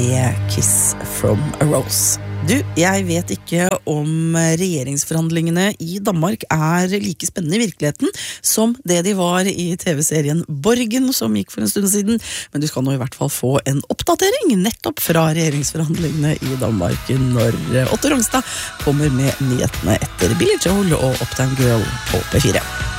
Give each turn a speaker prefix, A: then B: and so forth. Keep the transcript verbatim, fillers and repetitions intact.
A: Kiss from a Rose. Du, jeg vet ikke om regjeringsforhandlingene i Danmark er like spennende i virkeligheten som det de var i TV-serien Borgen som gikk for en stund siden, men du skal nå i hvert fall få en oppdatering nettopp fra regjeringsforhandlingene i Danmark når Otto Rongstad kommer med nyhetene etter Billy Joel og Uptown Girl på P fire.